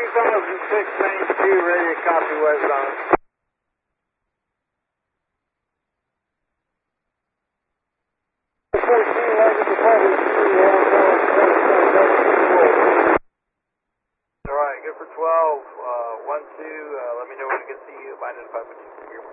2006 Main Street, ready to copy West Zone. 1411 to public. Alright, good for 12. 1-2, let me know when I get to you. Line at 5.